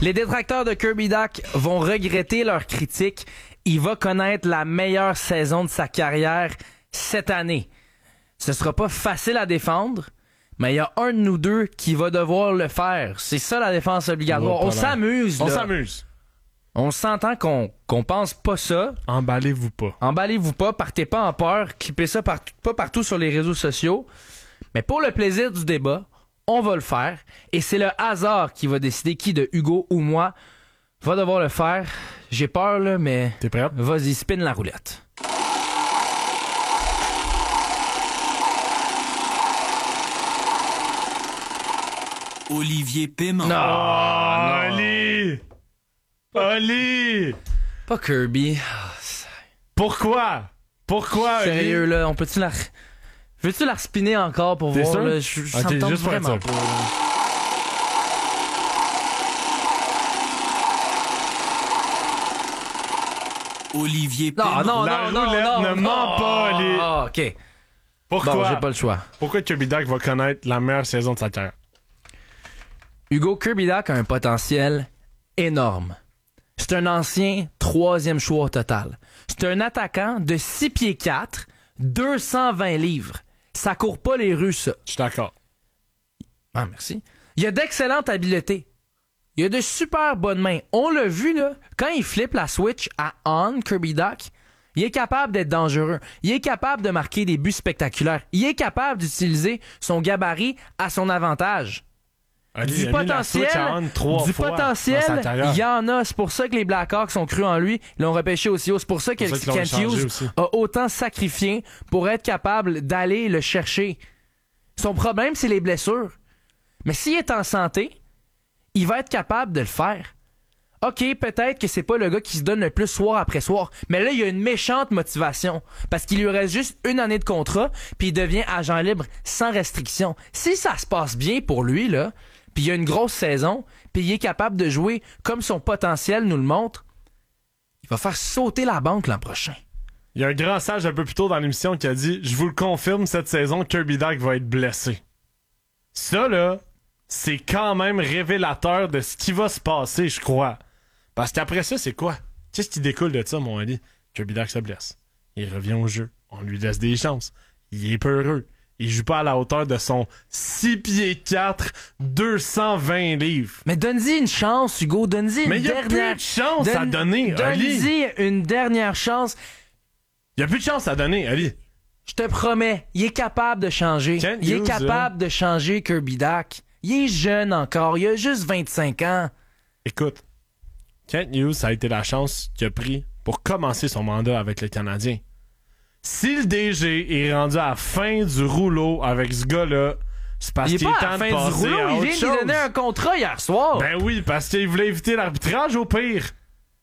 Les détracteurs de Kirby Dach vont regretter leur critique. Il va connaître la meilleure saison de sa carrière cette année. Ce sera pas facile à défendre, mais il y a un de nous deux qui va devoir le faire. C'est ça la défense obligatoire. On s'amuse, là. On s'amuse. On s'entend qu'on pense pas ça. Emballez-vous pas. Emballez-vous pas, partez pas en peur, clippez ça pas partout sur les réseaux sociaux. Mais pour le plaisir du débat, on va le faire. Et c'est le hasard qui va décider qui de Hugo ou moi va devoir le faire. J'ai peur, là, mais... T'es prêt? Vas-y, spin la roulette. Olivier Paiement. Non! Oli! Oli! Pas Kirby. Pourquoi? Pourquoi, Oli? Sérieux, là, on peut-tu la... Veux-tu la respinner encore pour T'es voir, sûr? là? Ça Ok, me tente juste pour être vraiment sûr. pas, là. Olivier Non, Paiement. non, La non, roulette non, ne non. ment pas, Oli. Ah, OK. Pourquoi? Bon, j'ai pas le choix. Pourquoi Kirby Dach va connaître la meilleure saison de sa carrière? Hugo, Kirby Dach a un potentiel énorme. C'est un ancien 3e choix au total. C'est un attaquant de 6 pieds 4, 220 livres. Ça court pas les rues, ça. Je suis d'accord. Ah, merci. Il a d'excellentes habiletés. Il a de super bonnes mains. On l'a vu, là, quand il flippe la switch à on, Kirby Dach, il est capable d'être dangereux. Il est capable de marquer des buts spectaculaires. Il est capable d'utiliser son gabarit à son avantage. Ali, Du il a mis la switch à on 3 du fois potentiel, dans sa carrière. il y en a. C'est pour ça que les Blackhawks ont cru en lui. Ils l'ont repêché aussi haut. C'est pour ça que C'est pour ça qu'ils l'ont Kent échangé Hughes aussi. a autant sacrifié pour être capable d'aller le chercher. Son problème, c'est les blessures. Mais s'il est en santé, il va être capable de le faire. OK, peut-être que c'est pas le gars qui se donne le plus soir après soir, mais là, il y a une méchante motivation parce qu'il lui reste juste une année de contrat puis il devient agent libre sans restriction. Si ça se passe bien pour lui, là, puis il y a une grosse saison, puis il est capable de jouer comme son potentiel nous le montre, il va faire sauter la banque l'an prochain. Il y a un grand sage un peu plus tôt dans l'émission qui a dit « Je vous le confirme, cette saison, Kirby Dach va être blessé. » Ça, là, c'est quand même révélateur de ce qui va se passer, je crois. Parce qu'après ça, c'est quoi? Qu'est-ce qui découle de ça, mon Ali? Kirby Dach se blesse. Il revient au jeu. On lui laisse des chances. Il est peureux. Il joue pas à la hauteur de son 6 pieds 4, 220 livres. Mais donne-y une chance, Hugo. Donne-y une Mais il y a dernière... plus de chance à donner, Ali. Donne-y une dernière chance. Il y a plus de chance à donner, Ali. Je te promets, il est capable de changer. Kent Il est Hughes, capable de changer Kirby Dach. Il est jeune encore, il a juste 25 ans. Écoute, Kent Hughes, ça a été la chance qu'il a pris pour commencer son mandat avec le Canadien. Si le DG est rendu à la fin du rouleau avec ce gars-là, c'est parce Il est qu'il est pas à temps la de fin du passer rouleau, à il autre vient de chose. lui donner un contrat hier soir. Ben oui, parce qu'il voulait éviter l'arbitrage au pire.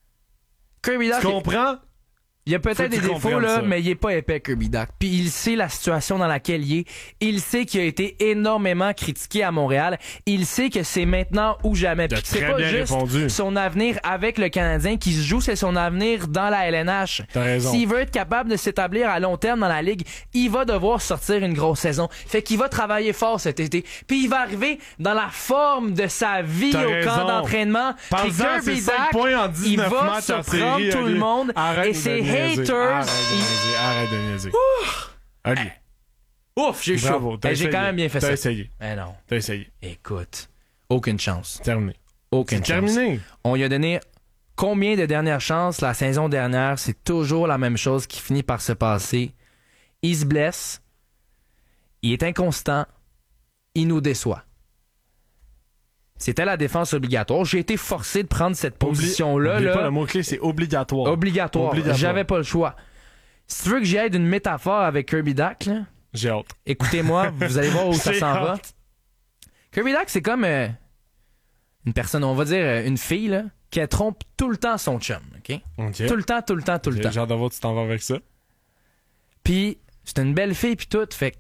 Kirby Dach, Tu comprends? il y a Faut peut-être que des tu défauts, comprennes là, ça. mais il est pas épais, Kirby Dach. Puis il sait la situation dans laquelle il est. Il sait qu'il a été énormément critiqué à Montréal. Il sait que c'est maintenant ou jamais. Il a Puis c'est très pas bien juste répondu. son avenir avec le Canadien qui se joue, c'est son avenir dans la LNH. T'as raison. S'il veut être capable de s'établir à long terme dans la Ligue, il va devoir sortir une grosse saison. Fait qu'il va travailler fort cet été. Puis il va arriver dans la forme de sa vie T'as au raison. camp d'entraînement. Puis Parle-en, c'est Kirby 5 Dach, points en il 19 va matchs en surprendre série, tout Ali. le monde. Arrête Et de ses niaiser. haters... Arrête de niaiser. Ali, Ouf, j'ai bravo. chaud. T'as Hey, j'ai essayé. quand même bien fait T'as ça. essayé. Mais non. T'as essayé. Écoute, aucune chance. Terminé. Aucune C'est chance. terminé. On lui a donné combien de dernières chances la saison dernière? C'est toujours la même chose qui finit par se passer. Il se blesse. Il est inconstant. Il nous déçoit. C'était la défense obligatoire. J'ai été forcé de prendre cette position-là. Oublie là. pas le mot-clé, c'est obligatoire. Obligatoire. Obligatoire. J'avais pas le choix. Si tu veux que j'y aille d'une métaphore avec Kirby Dach, là, J'ai hâte. écoutez-moi, vous allez voir où ça J'ai s'en va. hâte. Kirby Dach, c'est comme une personne, on va dire une fille, là, qui trompe tout le temps son chum, OK? Ok. Tout le temps, tout le temps, tout le temps. J'ai hâte de voir tu t'en vas avec ça. Puis, c'est une belle fille, puis tout, fait que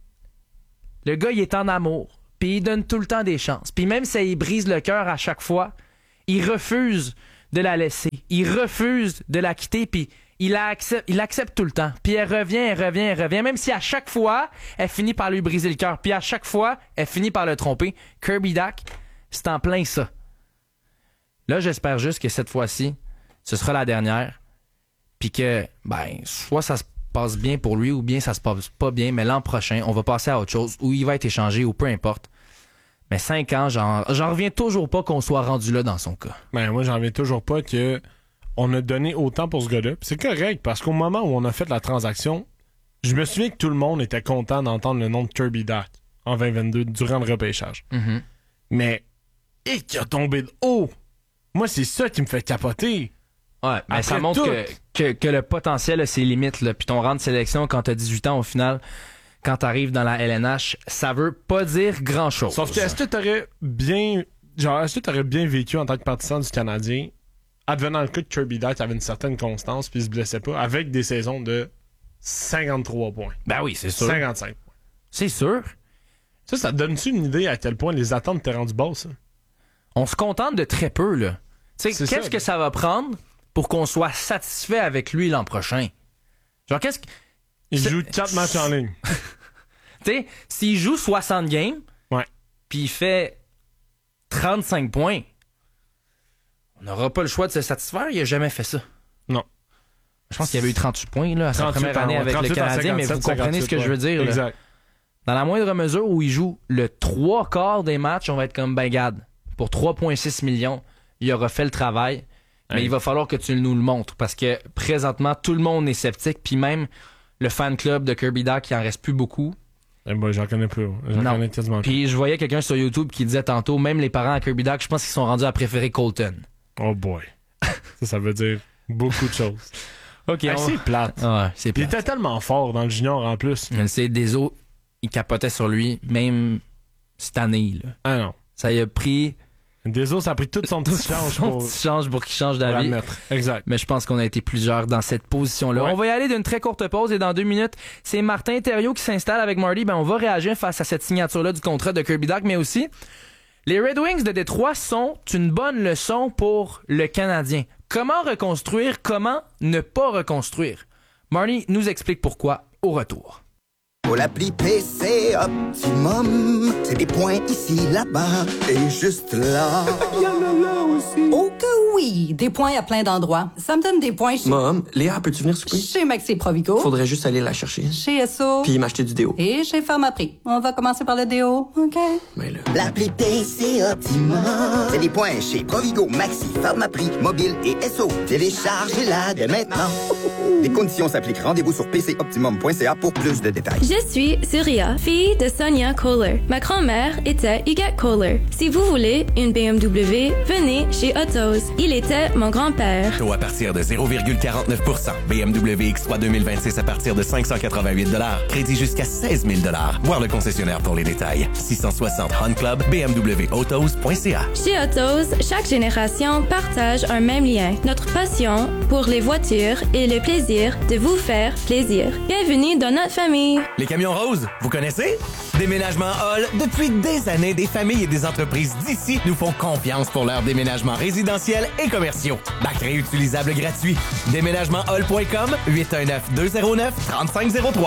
le gars, il est en amour, puis il donne tout le temps des chances. Puis même si il brise le cœur à chaque fois, il refuse de la laisser. Il refuse de la quitter, puis il accepte tout le temps. Puis elle revient, même si à chaque fois, elle finit par lui briser le cœur. Puis à chaque fois, elle finit par le tromper. Kirby Dach, c'est en plein ça. Là, j'espère juste que cette fois-ci, ce sera la dernière. Puis que, soit ça se passe bien pour lui ou bien ça se passe pas bien, mais l'an prochain, on va passer à autre chose ou il va être échangé ou peu importe. Mais 5 ans, j'en reviens toujours pas qu'on soit rendu là dans son cas. Moi, j'en reviens toujours pas que on a donné autant pour ce gars-là. Puis c'est correct, parce qu'au moment où on a fait la transaction, je me souviens que tout le monde était content d'entendre le nom de Kirby Dach en 2022 durant le repêchage. Mm-hmm. Mais, qui a tombé de haut! Moi, c'est ça qui me fait capoter. Ouais, mais ça Après montre tout. que le potentiel a ses limites. Là. Puis ton rang de sélection quand t'as 18 ans, au final, quand t'arrives dans la LNH, ça veut pas dire grand-chose. Sauf que est-ce que t'aurais bien vécu en tant que partisan du Canadien, advenant le cas que Kirby Dach avait une certaine constance puis il se blessait pas, avec des saisons de 53 points. Ben oui, c'est sûr. 55 points. C'est sûr. Ça te donne-tu une idée à quel point les attentes étaient rendues basses? On se contente de très peu, là. Tu sais, C'est qu'est-ce ça, que ça va prendre pour qu'on soit satisfait avec lui l'an prochain? Genre, qu'est-ce que... Il joue 4 matchs en ligne. Tu sais, s'il joue 60 games, Ouais. puis il fait 35 points, on n'aura pas le choix de se satisfaire. Il a jamais fait ça. Non. Je pense qu'il y avait eu 38 points là, à sa 38 première année ans, avec le 38 en Canadien, mais vous 57, comprenez ce que 58, je veux dire. Là. Exact. Dans la moindre mesure où il joue le 3/4 des matchs, on va être comme garde. Pour 3,6 millions, il aura fait le travail. Mais il va falloir que tu nous le montres parce que présentement, tout le monde est sceptique. Puis même le fan club de Kirby Dach, il en reste plus beaucoup. J'en connais plus. Non. Connais quasiment plus. Puis je voyais quelqu'un sur YouTube qui disait tantôt, même les parents à Kirby Dach, je pense qu'ils sont rendus à préférer Colton. Oh boy. ça veut dire beaucoup de choses. OK, C'est plate. Ouais, c'est Il plate. était tellement fort dans le junior en plus. Je le sais, Deso, il capotait sur lui, même cette année. Là. Ah non. Ça y a pris Deso, ça a pris tout son petit change son pour petit change pour qu'il change d'avis. la mettre. Exact. Mais je pense qu'on a été plusieurs dans cette position-là. Ouais. On va y aller d'une très courte pause et dans 2 minutes, c'est Martin Thériault qui s'installe avec Marty. On va réagir face à cette signature-là du contrat de Kirby Dach, mais aussi les Red Wings de Détroit sont une bonne leçon pour le Canadien. Comment reconstruire, comment ne pas reconstruire? Marty nous explique pourquoi au retour. Pour l'appli PC Optimum, c'est des points ici, là-bas et juste là. Il y en a là aussi. Oh que oui! Des points à plein d'endroits. Ça me donne des points chez... Mom, Léa, peux-tu venir souper? Chez Maxi Provigo. Faudrait juste aller la chercher. Chez Esso. Puis m'acheter du déo. Et chez Pharmaprix. On va commencer par le déo, OK? Mais là... L'appli PC Optimum, c'est des points chez Provigo, Maxi, Pharmaprix, Mobile et SO. Téléchargez-la dès maintenant. Les conditions s'appliquent. Rendez-vous sur pcoptimum.ca pour plus de détails. Je suis Surya, fille de Sonia Kohler. Ma grand-mère était Huguette Kohler. Si vous voulez une BMW, venez chez Autos. Il était mon grand-père. Taux à partir de 0,49%. BMW X3 2026 à partir de 588 $. Crédit jusqu'à 16 000 $. Voir le concessionnaire pour les détails. 660 Hunt Club, bmwautos.ca. Chez Autos, chaque génération partage un même lien. Notre passion pour les voitures et le plaisir de vous faire plaisir. Bienvenue dans notre famille. Les camions roses, vous connaissez? Déménagement Hall, depuis des années, des familles et des entreprises d'ici nous font confiance pour leurs déménagements résidentiels et commerciaux. Bac réutilisable gratuit. Déménagementhall.com, 819-209-3503.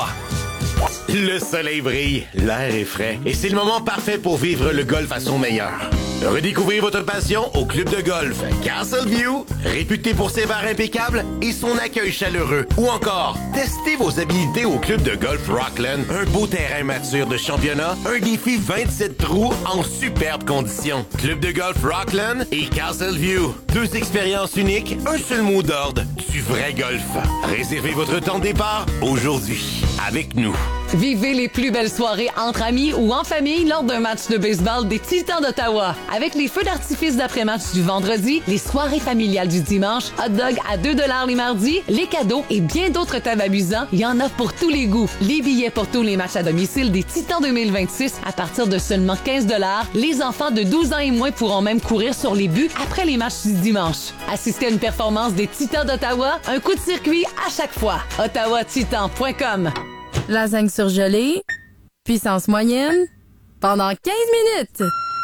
Le soleil brille, l'air est frais et c'est le moment parfait pour vivre le golf à son meilleur. Redécouvrez votre passion au club de golf Castleview, réputé pour ses bars impeccables et son accueil chaleureux. Ou encore, testez vos habilités au club de golf Rockland, un beau terrain mature de championnat, un défi 27 trous en superbes conditions. Club de golf Rockland et Castleview, 2 expériences uniques, un seul mot d'ordre, du vrai golf. Réservez votre temps de départ aujourd'hui avec nous. Vivez les plus belles soirées entre amis ou en famille lors d'un match de baseball des Titans d'Ottawa. Avec les feux d'artifice d'après-match du vendredi, les soirées familiales du dimanche, hot dog à 2 $ les mardis, les cadeaux et bien d'autres thèmes amusants, il y en a pour tous les goûts. Les billets pour tous les matchs à domicile des Titans 2026 à partir de seulement 15 $. Les enfants de 12 ans et moins pourront même courir sur les buts après les matchs du dimanche. Assister à une performance des Titans d'Ottawa, un coup de circuit à chaque fois. ottawatitan.com. Lasagne surgelée, puissance moyenne, pendant 15 minutes.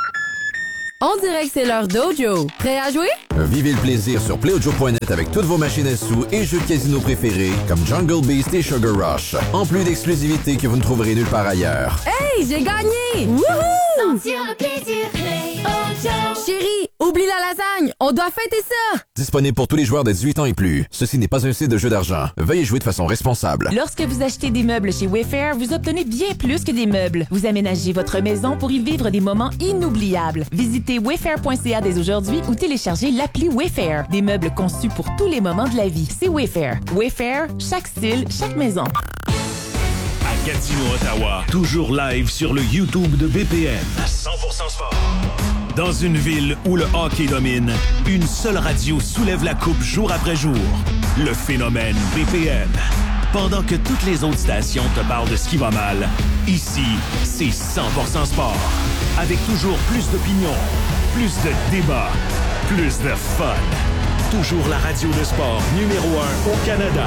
On dirait que c'est l'heure Dojo. Prêt à jouer? Vivez le plaisir sur PlayOjo.net avec toutes vos machines à sous et jeux de casino préférés comme Jungle Beast et Sugar Rush. En plus d'exclusivités que vous ne trouverez nulle part ailleurs. Hey, j'ai gagné! Wouhou! Sentir le plaisir, PlayOjo. Chérie, Oublie la lasagne! On doit fêter ça! Disponible pour tous les joueurs de 18 ans et plus. Ceci n'est pas un site de jeu d'argent. Veuillez jouer de façon responsable. Lorsque vous achetez des meubles chez Wayfair, vous obtenez bien plus que des meubles. Vous aménagez votre maison pour y vivre des moments inoubliables. Visitez wayfair.ca dès aujourd'hui ou téléchargez l'appli Wayfair. Des meubles conçus pour tous les moments de la vie. C'est Wayfair. Wayfair, chaque style, chaque maison. À Gatineau, Ottawa, toujours live sur le YouTube de BPM. 100% sport. Dans une ville où le hockey domine, une seule radio soulève la coupe jour après jour. Le phénomène BPM. Pendant que toutes les autres stations te parlent de ce qui va mal, ici, c'est 100% sport. Avec toujours plus d'opinions, plus de débats, plus de fun. Toujours la radio de sport numéro 1 au Canada.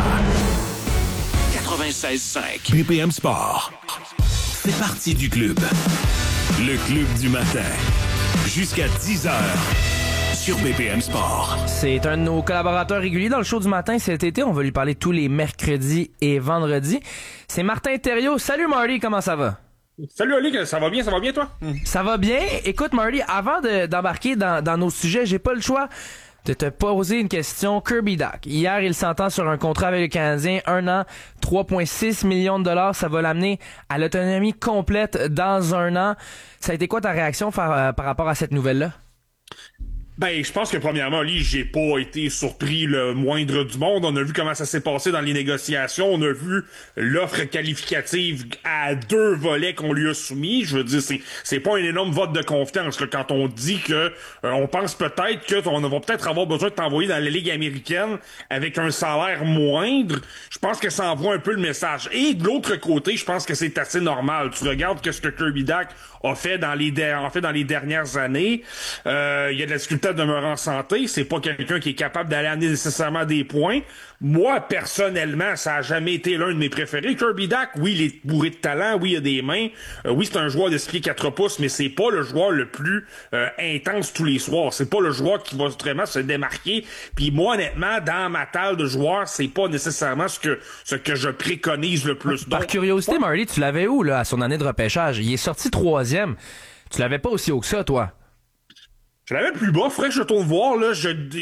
96.5 BPM Sport. Fais partie du club. Le club du matin. Jusqu'à 10h sur BPM Sport. C'est un de nos collaborateurs réguliers dans le show du matin cet été. On va lui parler tous les mercredis et vendredis. C'est Martin Thériault. Salut Marty, comment ça va? Salut Ali, ça va bien toi? Ça va bien. Écoute Marty, avant d'embarquer dans nos sujets, j'ai pas le choix de te poser une question. Kirby Dach. Hier, il s'entend sur un contrat avec le Canadien, 1 an, 3,6 millions de dollars. Ça va l'amener à l'autonomie complète dans 1 an. Ça a été quoi ta réaction par rapport à cette nouvelle-là? Ben, je pense que premièrement, Ali, j'ai pas été surpris le moindre du monde. On a vu comment ça s'est passé dans les négociations. On a vu l'offre qualificative à 2 volets qu'on lui a soumis. Je veux dire, c'est pas un énorme vote de confiance là, quand on dit que on pense peut-être que on va peut-être avoir besoin de t'envoyer dans la Ligue américaine avec un salaire moindre. Je pense que ça envoie un peu le message. Et de l'autre côté, je pense que c'est assez normal. Tu regardes ce que Kirby Dach a fait dans les dernières années. Il y a de la difficulté à demeurer en santé. C'est pas quelqu'un qui est capable d'aller amener nécessairement des points. Moi, personnellement, ça a jamais été l'un de mes préférés. Kirby Dach, oui, il est bourré de talent. Oui, il a des mains. Oui, c'est un joueur de 6 pieds 4 pouces, mais c'est pas le joueur le plus intense tous les soirs. C'est pas le joueur qui va vraiment se démarquer. Puis moi, honnêtement, dans ma table de joueurs, c'est pas nécessairement ce que je préconise le plus. Par curiosité, Marty, tu l'avais où là à son année de repêchage? Il est sorti 3e. Tu l'avais pas aussi haut que ça, toi? Je l'avais plus bas, faudrait que je retourne voir, là,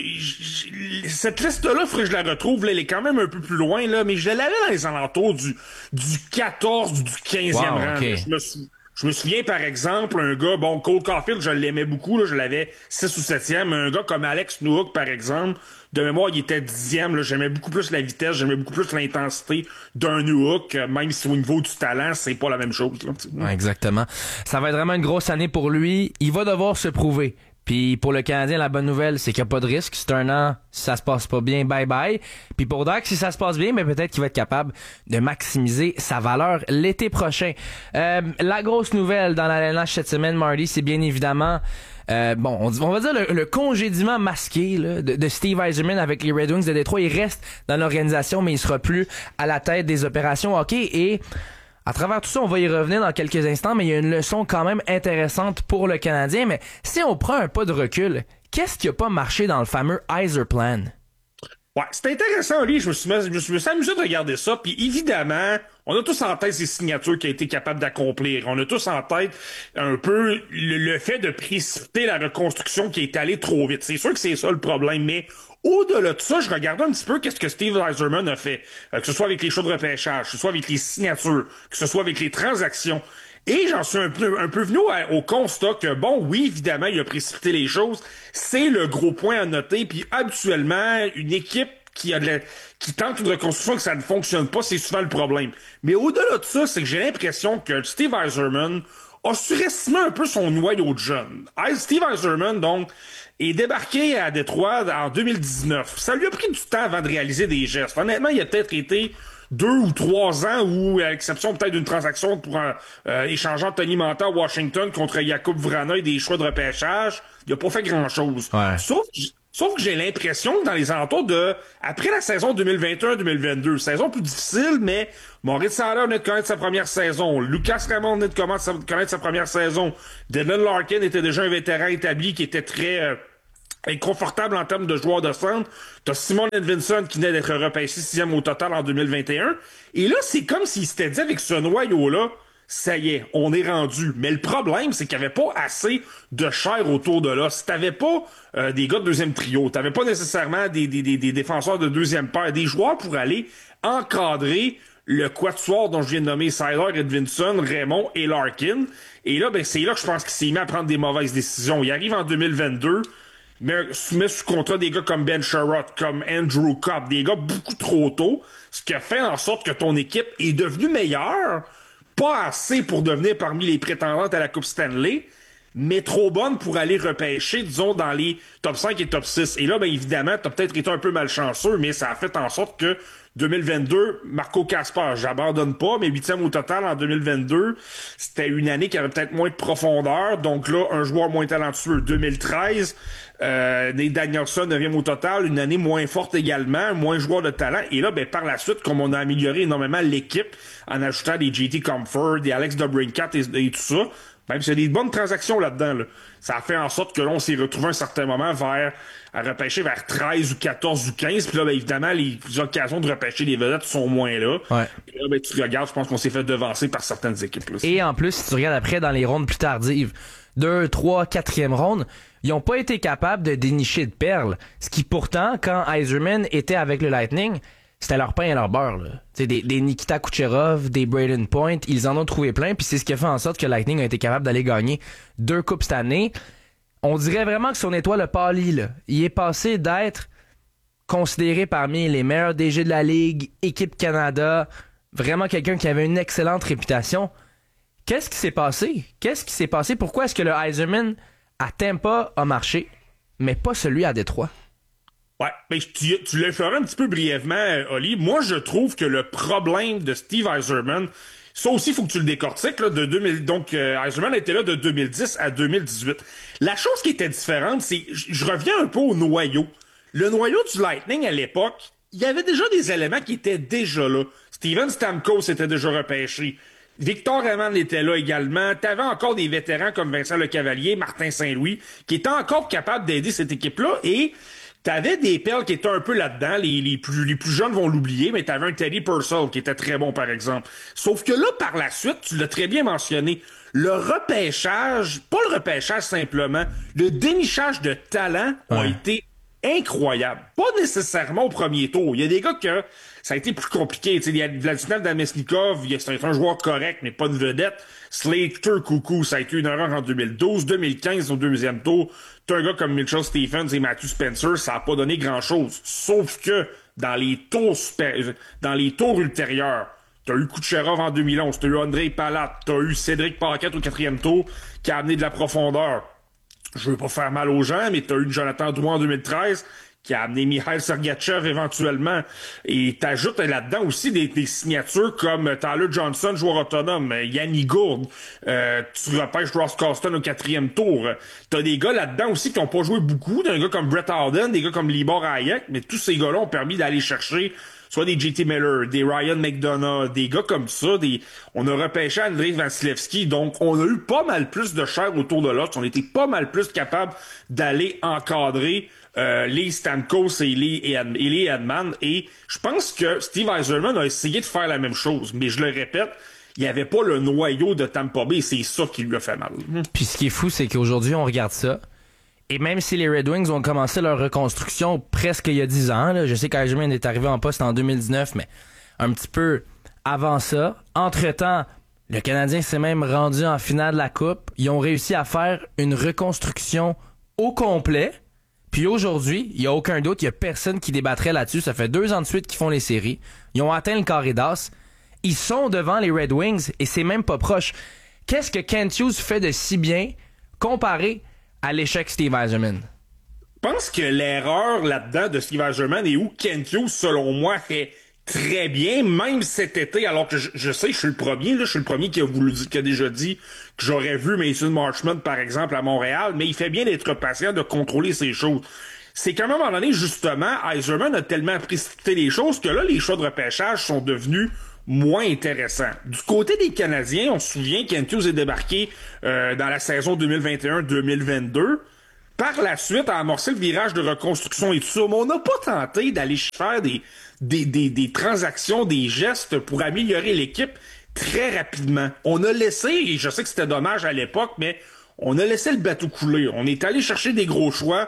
cette liste-là, faudrait que je la retrouve, là, elle est quand même un peu plus loin, là, mais je l'avais dans les alentours du 14 ou du 15e rang. Okay. Je me souviens, par exemple, un gars, Cole Caulfield, je l'aimais beaucoup, là, je l'avais 6 ou 7e, un gars comme Alex Newhook, par exemple, de mémoire, il était 10e, là, j'aimais beaucoup plus la vitesse, j'aimais beaucoup plus l'intensité d'un Newhook, même si au niveau du talent, c'est pas la même chose, là. Ouais, exactement. Ça va être vraiment une grosse année pour lui. Il va devoir se prouver. Puis pour le Canadien, la bonne nouvelle, c'est qu'il n'y a pas de risque. C'est 1 an, si ça se passe pas bien, bye-bye. Puis pour Dach, si ça se passe bien, mais peut-être qu'il va être capable de maximiser sa valeur l'été prochain. La grosse nouvelle dans la LNH cette semaine, Marty, c'est bien évidemment... on va dire le congédiement masqué là, de Steve Yzerman avec les Red Wings de Détroit. Il reste dans l'organisation, mais il sera plus à la tête des opérations hockey. Et à travers tout ça, on va y revenir dans quelques instants, mais il y a une leçon quand même intéressante pour le Canadien. Mais si on prend un pas de recul, qu'est-ce qui a pas marché dans le fameux Yzer Plan? Ouais, c'est intéressant, Ali. Je me suis amusé de regarder ça. Puis évidemment, on a tous en tête ces signatures qu'il a été capable d'accomplir. On a tous en tête un peu le fait de précipiter la reconstruction qui est allée trop vite. C'est sûr que c'est ça le problème, mais au-delà de ça, je regardais un petit peu qu'est-ce que Steve Yzerman a fait, que ce soit avec les choix de repêchage, que ce soit avec les signatures, que ce soit avec les transactions. Et j'en suis un peu venu au constat que, oui, évidemment, il a précipité les choses. C'est le gros point à noter. Puis habituellement, une équipe qui tente une reconstruction que ça ne fonctionne pas, c'est souvent le problème. Mais au-delà de ça, c'est que j'ai l'impression que Steve Yzerman a surestimé un peu son noyau de jeunes. Steve Yzerman, donc, est débarqué à Détroit en 2019. Ça lui a pris du temps avant de réaliser des gestes. Honnêtement, il a peut-être été 2 ou 3 ans où, à l'exception peut-être d'une transaction pour échangeant Tony Manta à Washington contre Jakub Vrana et des choix de repêchage, il a pas fait grand-chose. Ouais. Sauf que j'ai l'impression que dans les alentours après la saison 2021-2022, saison plus difficile, mais Moritz Seider venait de connaître sa première saison, Lucas Raymond venait de connaître sa première saison, Dylan Larkin était déjà un vétéran établi qui était très inconfortable en termes de joueur de centre. T'as Simon Edvinsson qui venait d'être repêché 6e au total en 2021. Et là, c'est comme s'il s'était dit avec ce noyau-là, ça y est, on est rendu. Mais le problème, c'est qu'il n'y avait pas assez de chair autour de là. Si t'avais pas des gars de deuxième trio, t'avais pas nécessairement des défenseurs de deuxième paire, des joueurs pour aller encadrer le quatuor dont je viens de nommer Siler, Edvinson, Raymond et Larkin. Et là, c'est là que je pense qu'il s'est mis à prendre des mauvaises décisions. Il arrive en 2022, met sous contrat des gars comme Ben Sherratt, comme Andrew Copp, des gars beaucoup trop tôt, ce qui a fait en sorte que ton équipe est devenue meilleure, pas assez pour devenir parmi les prétendantes à la Coupe Stanley, mais trop bonne pour aller repêcher, disons, dans les top 5 et top 6. Et là, évidemment, t'as peut-être été un peu malchanceux, mais ça a fait en sorte que 2022, Marco Kasper, j'abandonne pas, mais 8e au total en 2022, c'était une année qui avait peut-être moins de profondeur, donc là, un joueur moins talentueux. 2013, Nate Danielson, 9e au total, une année moins forte également, moins joueur de talent, et là, par la suite, comme on a amélioré énormément l'équipe, en ajoutant des JT Comfort, des Alex DeBrincat et tout ça, même s'il y a des bonnes transactions là-dedans, là, ça a fait en sorte que là, on s'est retrouvé à un certain moment à repêcher vers 13 ou 14 ou 15. Puis là, évidemment, les occasions de repêcher des vedettes sont moins là. Ouais. Et là, tu regardes, je pense qu'on s'est fait devancer par certaines équipes. Là. Et en plus, si tu regardes après dans les rondes plus tardives, 2, 3, 4e ronde, ils n'ont pas été capables de dénicher de perles. Ce qui pourtant, quand Yzerman était avec le Lightning, c'était leur pain et leur beurre. Là. Des Nikita Kucherov, des Braden Point, ils en ont trouvé plein, puis c'est ce qui a fait en sorte que Lightning a été capable d'aller gagner 2 coupes cette année. On dirait vraiment que son étoile a pâli. Là. Il est passé d'être considéré parmi les meilleurs DG de la Ligue, équipe Canada, vraiment quelqu'un qui avait une excellente réputation. Qu'est-ce qui s'est passé? Pourquoi est-ce que le Yzerman à Tampa a marché, mais pas celui à Détroit? Ouais, mais tu l'effleurais un petit peu brièvement, Oli. Moi, je trouve que le problème de Steve Yzerman, ça aussi, il faut que tu le décortiques, là, de 2000. Donc, Yzerman était là de 2010 à 2018. La chose qui était différente, c'est, je reviens un peu au noyau. Le noyau du Lightning à l'époque, il y avait déjà des éléments qui étaient déjà là. Steven Stamkos était déjà repêché. Victor Raymond était là également. T'avais encore des vétérans comme Vincent Lecavalier, Martin Saint-Louis, qui étaient encore capables d'aider cette équipe-là. Et t'avais des perles qui étaient un peu là-dedans. Les plus jeunes vont l'oublier, mais t'avais un Teddy Purcell qui était très bon, par exemple. Sauf que là, par la suite, tu l'as très bien mentionné, le repêchage, pas le repêchage simplement, le dénichage de talent a été incroyable. Pas nécessairement au premier tour. Il y a des gars que ça a été plus compliqué. Il y a Vladimir Namestnikov, c'est un joueur correct, mais pas de vedette. Slater Coucou, ça a été une erreur en 2012. 2015, au deuxième tour, t'as un gars comme Mitchell Stephens et Matthew Spencer, ça a pas donné grand-chose. Sauf que dans les tours ultérieurs, t'as eu Kucherov en 2011, t'as eu Andrei Palat, t'as eu Cédric Paquette au 4e tour qui a amené de la profondeur. Je veux pas faire mal aux gens, mais t'as eu Jonathan Drouin en 2013 qui a amené Mikhail Sergachev éventuellement. Et t'ajoutes là-dedans aussi des signatures comme Tyler Johnson, joueur autonome, Yanni Gourde, tu repêches Ross Coston au 4e tour. T'as des gars là-dedans aussi qui n'ont pas joué beaucoup, des gars comme Brett Howden, des gars comme Libor Hayek, mais tous ces gars-là ont permis d'aller chercher soit des JT Miller, des Ryan McDonough, des gars comme ça, on a repêché Andrei Vasilevski, donc on a eu pas mal plus de chair autour de l'autre, on était pas mal plus capable d'aller encadrer les Stamkos et les Edman, et je pense que Steve Yzerman a essayé de faire la même chose, mais je le répète, il n'y avait pas le noyau de Tampa Bay, et c'est ça qui lui a fait mal. Puis ce qui est fou, c'est qu'aujourd'hui, on regarde ça, et même si les Red Wings ont commencé leur reconstruction presque il y a 10 ans, là, je sais qu'Yzerman est arrivé en poste en 2019, mais un petit peu avant ça, entre-temps, le Canadien s'est même rendu en finale de la Coupe. Ils ont réussi à faire une reconstruction au complet. Puis aujourd'hui, il n'y a aucun doute, il n'y a personne qui débattrait là-dessus. Ça fait 2 ans de suite qu'ils font les séries. Ils ont atteint le carré d'as. Ils sont devant les Red Wings et c'est même pas proche. Qu'est-ce que Kent Hughes fait de si bien comparé à l'échec Steve Yzerman? Je pense que l'erreur là-dedans de Steve Yzerman et où Kent Hughes, selon moi, fait très bien, même cet été, alors que je sais, je suis le premier qui a déjà dit que j'aurais vu Mason Marchment, par exemple, à Montréal, mais il fait bien d'être patient, de contrôler ces choses. C'est qu'à un moment donné, justement, Yzerman a tellement précipité les choses que là, les choix de repêchage sont devenus moins intéressants. Du côté des Canadiens, on se souvient Kent Hughes est débarqué dans la saison 2021-2022. Par la suite, a amorcé le virage de reconstruction et tout ça, mais on n'a pas tenté d'aller faire des transactions, des gestes pour améliorer l'équipe très rapidement. On a laissé, et je sais que c'était dommage à l'époque, mais on a laissé le bateau couler. On est allé chercher des gros choix.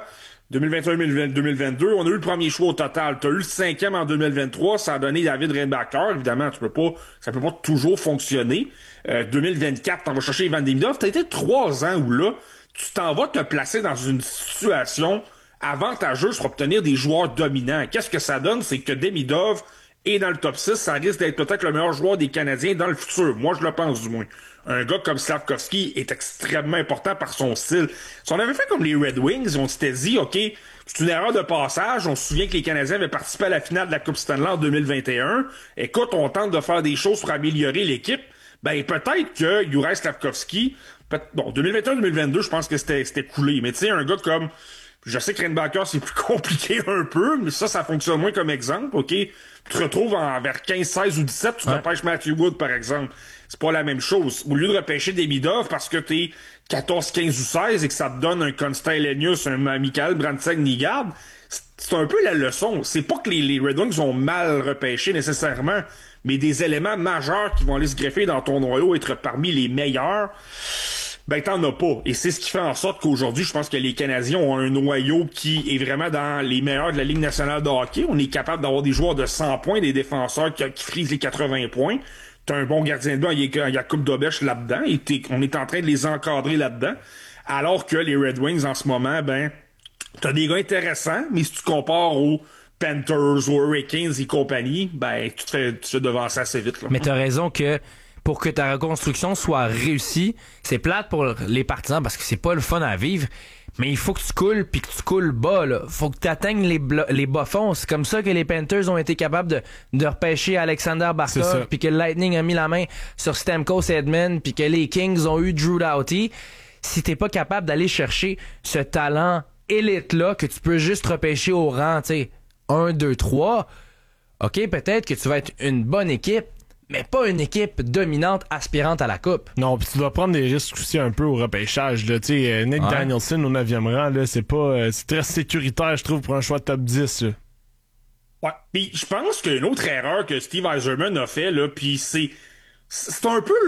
2021-2022, on a eu le premier choix au total. Tu as eu le 5e en 2023, ça a donné David Reinbacher. Évidemment, ça peut pas toujours fonctionner. 2024, t'en vas chercher Ivan Demidov. T'as été 3 ans où là, tu t'en vas te placer dans une situation avantageuse pour obtenir des joueurs dominants. Qu'est-ce que ça donne? C'est que Demidov est dans le top 6, ça risque d'être peut-être le meilleur joueur des Canadiens dans le futur. Moi, je le pense du moins. Un gars comme Slavkovski est extrêmement important par son style. Si on avait fait comme les Red Wings, on s'était dit, OK, c'est une erreur de passage. On se souvient que les Canadiens avaient participé à la finale de la Coupe Stanley en 2021. Écoute, on tente de faire des choses pour améliorer l'équipe. Ben, peut-être que Juraj Slavkovski, bon, 2021-2022, je pense que c'était coulé. Mais tu sais, un gars comme, je sais que Reinbacher, c'est plus compliqué un peu, mais ça fonctionne moins comme exemple, OK? Tu te retrouves vers 15, 16 ou 17, tu repêches Matthew Wood, par exemple. C'est pas la même chose. Au lieu de repêcher Demidov parce que t'es 14, 15 ou 16 et que ça te donne un Konstantinos, un Mikael Brandsegg-Nygard, c'est un peu la leçon. C'est pas que les Red Wings ont mal repêché nécessairement, mais des éléments majeurs qui vont aller se greffer dans ton noyau, être parmi les meilleurs, ben t'en as pas. Et c'est ce qui fait en sorte qu'aujourd'hui, je pense que les Canadiens ont un noyau qui est vraiment dans les meilleurs de la Ligue nationale de hockey. On est capable d'avoir des joueurs de 100 points, des défenseurs qui frisent les 80 points. T'as un bon gardien de but, il y a Coupe d'Obèche là-dedans, et on est en train de les encadrer là-dedans. Alors que les Red Wings, en ce moment, ben, t'as des gars intéressants, mais si tu compares aux Panthers, aux Hurricanes et compagnie, ben, tu te fais devancer assez vite, là. Mais t'as raison que pour que ta reconstruction soit réussie, c'est plate pour les partisans parce que c'est pas le fun à vivre. Mais il faut que tu coules, puis que tu coules bas, là. Faut que tu atteignes les bas-fonds. C'est comme ça que les Panthers ont été capables de repêcher Alexander Barkov, puis que le Lightning a mis la main sur Stamkos Edman, puis que les Kings ont eu Drew Doughty. Si t'es pas capable d'aller chercher ce talent élite-là, que tu peux juste repêcher au rang, tu sais, 1, 2, 3, OK, peut-être que tu vas être une bonne équipe, mais pas une équipe dominante aspirante à la coupe. Non, puis tu dois prendre des risques aussi un peu au repêchage. Là. Nick Danielson au 9e rang, là, c'est très sécuritaire, je trouve, pour un choix de top 10. Là. Ouais, puis je pense qu'une autre erreur que Steve Yzerman a fait, là, puis c'est un peu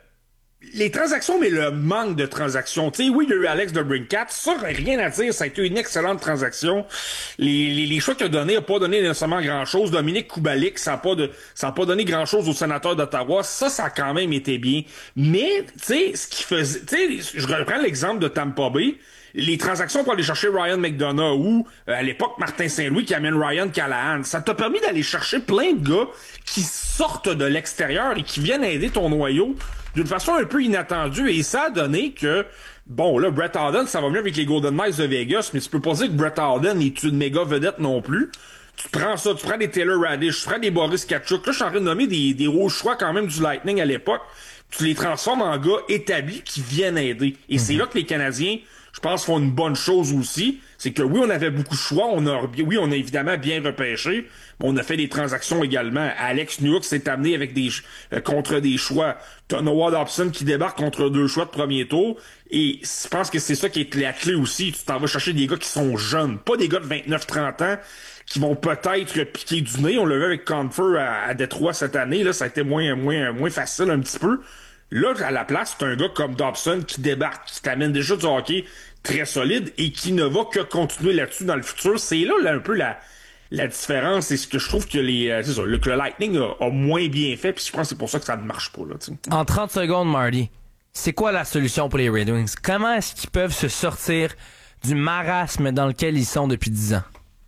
les transactions, mais le manque de transactions. Tu sais, oui, il y a eu Alex DeBrincat, ça, rien à dire, ça a été une excellente transaction. Les choix qu'il a donnés n'ont pas donné nécessairement grand-chose. Dominique Kubalik, ça a pas donné grand-chose aux sénateurs d'Ottawa. Ça a quand même été bien. Mais, tu sais, ce qui faisait... Tu sais, je reprends l'exemple de Tampa Bay. Les transactions pour aller chercher Ryan McDonough ou, à l'époque, Martin Saint-Louis qui amène Ryan Callahan, ça t'a permis d'aller chercher plein de gars qui sortent de l'extérieur et qui viennent aider ton noyau d'une façon un peu inattendue. Et ça a donné que, bon, là, Brett Howden, ça va mieux avec les Golden Knights de Vegas, mais tu peux pas dire que Brett Howden est une méga vedette non plus. Tu prends ça, tu prends des Taylor Radish, tu prends des Boris Katchouk. Là, je suis en train de nommer des hauts choix quand même du Lightning à l'époque. Tu les transformes en gars établis qui viennent aider. Et c'est là que les Canadiens, je pense, font une bonne chose aussi. C'est que oui, on avait beaucoup de choix. On a évidemment bien repêché. Mais on a fait des transactions également. Alex Newhook s'est amené avec contre des choix. T'as Noah Dobson qui débarque contre 2 choix de premier tour. Et je pense que c'est ça qui est la clé aussi. Tu t'en vas chercher des gars qui sont jeunes. Pas des gars de 29-30 ans qui vont peut-être piquer du nez. On l'a vu avec Confer à Détroit cette année. Là, ça a été moins facile un petit peu. Là, à la place, c'est un gars comme Dobson qui débarque, qui t'amène déjà du hockey très solide et qui ne va que continuer là-dessus dans le futur. C'est là un peu la différence. C'est ce que je trouve que que le Lightning a moins bien fait, puis je pense que c'est pour ça que ça ne marche pas. Là, t'sais. En 30 secondes, Marty, c'est quoi la solution pour les Red Wings? Comment est-ce qu'ils peuvent se sortir du marasme dans lequel ils sont depuis 10 ans?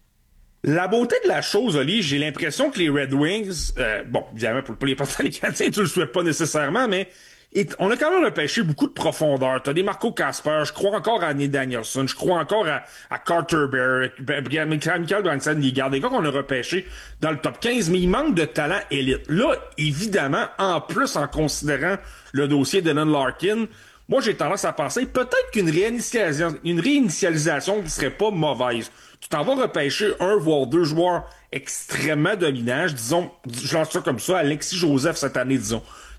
La beauté de la chose, Oli, j'ai l'impression que les Red Wings, bon, évidemment, pour les partisans des Canadiens, tu le souhaites pas nécessairement, mais on a quand même repêché beaucoup de profondeur. T'as des Marco Kasper, je crois encore à Nate Danielson, je crois encore à Carter Bear, Mikael Brandsegg-Nygard, des gars qu'on a repêchés dans le top 15, mais il manque de talent élite. Là, évidemment, en plus, en considérant le dossier de Dylan Larkin, moi, j'ai tendance à penser peut-être qu'une réinitialisation ne serait pas mauvaise. Tu t'en vas repêcher 1 voire 2 joueurs extrêmement dominants. Disons, je lance ça comme ça, Alexis Joseph cette année, disons.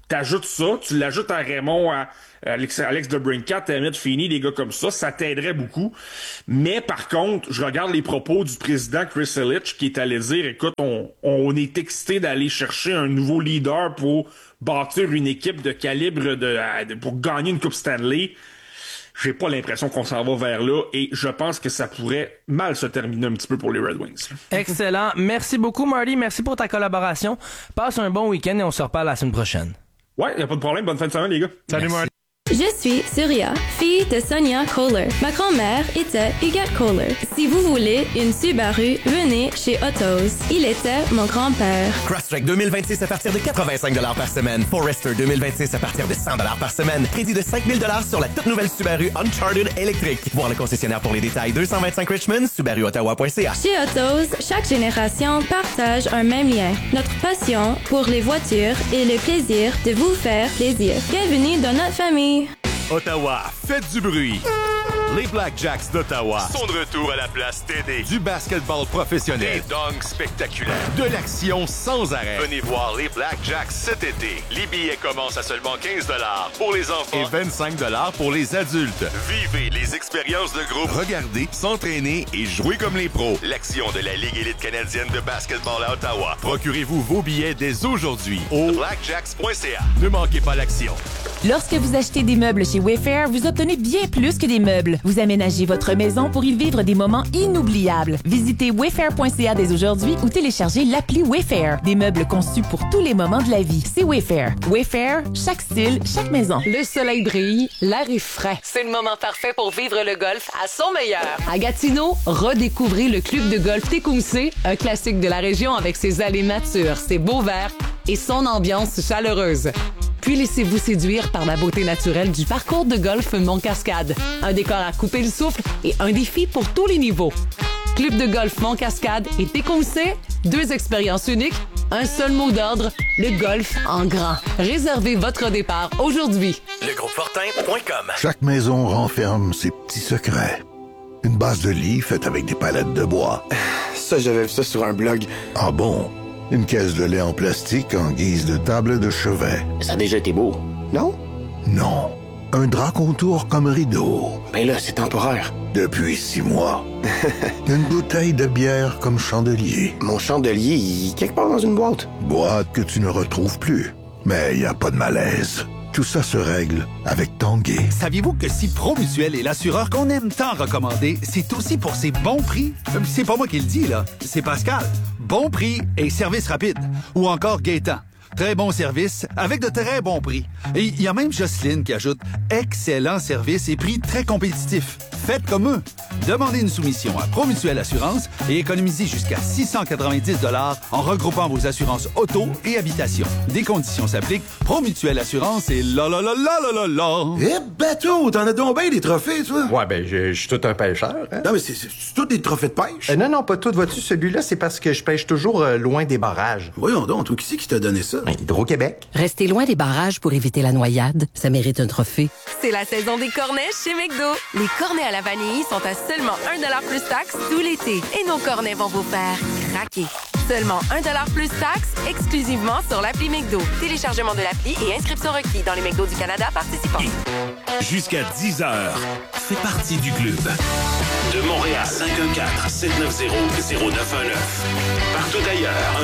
T'ajoutes ça, tu l'ajoutes à Raymond, à Alex DeBrincat, à Emmett Feeney, des gars comme ça t'aiderait beaucoup. Mais par contre, je regarde les propos du président Chris Ilitch qui est allé dire, écoute, on est excité d'aller chercher un nouveau leader pour bâtir une équipe de calibre pour gagner une Coupe Stanley. J'ai pas l'impression qu'on s'en va vers là et je pense que ça pourrait mal se terminer un petit peu pour les Red Wings. Excellent. Merci beaucoup, Marty. Merci pour ta collaboration. Passe un bon week-end et on se reparle la semaine prochaine. Ouais, y a pas de problème. Bonne fin de semaine, les gars. Salut, Marty. Je suis Surya, fille de Sonia Kohler. Ma grand-mère était Huguette Kohler. Si vous voulez une Subaru, venez chez Autos. Il était mon grand-père. Crosstrek 2026 à partir de 85 $ par semaine. Forester 2026 à partir de 100 $ par semaine. Crédit de 5 000 $ sur la toute nouvelle Subaru Uncharted électrique. Voir le concessionnaire pour les détails. 225 Richmond, SubaruOttawa.ca. Chez Autos, chaque génération partage un même lien. Notre passion pour les voitures et le plaisir de vous faire plaisir. Bienvenue dans notre famille. Ottawa, faites du bruit. Les Blackjacks d'Ottawa sont de retour à la place TD. Du basketball professionnel, des dunks spectaculaires, de l'action sans arrêt. Venez voir les Blackjacks cet été. Les billets commencent à seulement 15 $ pour les enfants et 25 $ pour les adultes. Vivez les expériences de groupe. Regardez, s'entraîner et jouer comme les pros. L'action de la Ligue élite canadienne de basketball à Ottawa. Procurez-vous vos billets dès aujourd'hui au blackjacks.ca. Ne manquez pas l'action. Lorsque vous achetez des meubles chez Wayfair, vous obtenez bien plus que des meubles. Vous aménagez votre maison pour y vivre des moments inoubliables. Visitez wayfair.ca dès aujourd'hui ou téléchargez l'appli Wayfair. Des meubles conçus pour tous les moments de la vie. C'est Wayfair. Wayfair, chaque style, chaque maison. Le soleil brille, l'air est frais. C'est le moment parfait pour vivre le golf à son meilleur. À Gatineau, redécouvrez le club de golf Tecumseh, un classique de la région avec ses allées matures, ses beaux verts et son ambiance chaleureuse. Puis laissez-vous séduire par la beauté naturelle du parcours de golf Mont-Cascade. Un décor à couper le souffle et un défi pour tous les niveaux. Club de golf Mont-Cascade et Tecumseh, 2 expériences uniques, un seul mot d'ordre, le golf en grand. Réservez votre départ aujourd'hui. Legroupefortin.com. Chaque maison renferme ses petits secrets. Une base de lit faite avec des palettes de bois. Ça, j'avais vu ça sur un blog. Ah bon? Une caisse de lait en plastique en guise de table de chevet. Ça a déjà été beau, non? Non. Un drap contour comme rideau. Ben là, c'est temporaire. Depuis 6 mois. Une bouteille de bière comme chandelier. Mon chandelier, il est quelque part dans une boîte. Boîte que tu ne retrouves plus. Mais il n'y a pas de malaise. Tout ça se règle avec Tanguay. Saviez-vous que si Promutuel est l'assureur qu'on aime tant recommander, c'est aussi pour ses bons prix? C'est pas moi qui le dis, là. C'est Pascal. Bon prix et service rapide. Ou encore Gaétan. Très bon service avec de très bons prix. Et il y a même Jocelyne qui ajoute excellent service et prix très compétitifs. Faites comme eux. Demandez une soumission à Promutuel Assurance et économisez jusqu'à 690 $ en regroupant vos assurances auto et habitation. Des conditions s'appliquent. Promutuel Assurance et la la la la la la la. Eh, bateau, t'en as donc bien des trophées, toi? Ouais, ben, je suis tout un pêcheur. Hein? Non, mais c'est tous des trophées de pêche? Non, pas tout. Vois-tu, celui-là, c'est parce que je pêche toujours loin des barrages. Voyons donc, toi, qui c'est qui t'a donné ça? Hydro-Québec. Restez loin des barrages pour éviter la noyade. Ça mérite un trophée. C'est la saison des cornets chez McDo. Les cornets à la vanille sont à seulement 1 $ plus taxe tout l'été. Et nos cornets vont vous faire craquer. Seulement 1 $ plus taxe, exclusivement sur l'appli McDo. Téléchargement de l'appli et inscription requis dans les McDo du Canada participants. Jusqu'à 10h, fais partie du club. De Montréal, 514-790-0919. Partout ailleurs,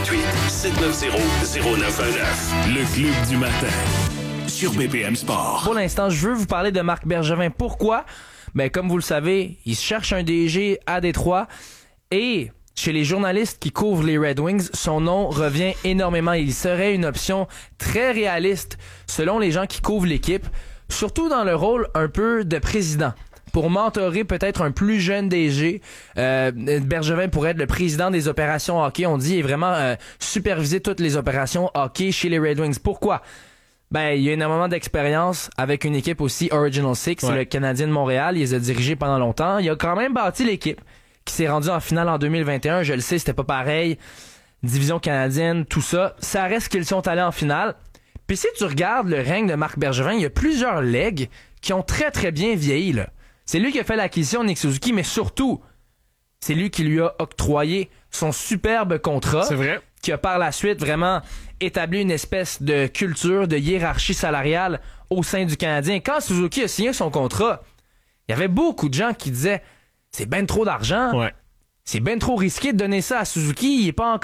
1-888-790-0919. Le club du matin. Sur BPM Sport. Pour l'instant, je veux vous parler de Marc Bergevin. Pourquoi? Ben, comme vous le savez, il cherche un DG à Détroit et chez les journalistes qui couvrent les Red Wings, son nom revient énormément. Il serait une option très réaliste selon les gens qui couvrent l'équipe, surtout dans le rôle un peu de président. Pour mentorer peut-être un plus jeune DG, Bergevin pourrait être le président des opérations hockey, on dit, et vraiment superviser toutes les opérations hockey chez les Red Wings. Pourquoi? Ben, il y a énormément d'expérience avec une équipe aussi Original Six, le Canadien de Montréal. Il les a dirigés pendant longtemps. Il a quand même bâti l'équipe qui s'est rendue en finale en 2021. Je le sais, c'était pas pareil. Division canadienne, tout ça. Ça reste qu'ils sont allés en finale. Puis si tu regardes le règne de Marc Bergevin, il y a plusieurs legs qui ont très très bien vieilli, là. C'est lui qui a fait l'acquisition de Nick Suzuki, mais surtout, c'est lui qui lui a octroyé son superbe contrat. C'est vrai. qui a par la suite vraiment établi une espèce de culture, de hiérarchie salariale au sein du Canadien. Quand Suzuki a signé son contrat, il y avait beaucoup de gens qui disaient « C'est ben trop d'argent, c'est ben trop risqué de donner ça à Suzuki, il est pas encore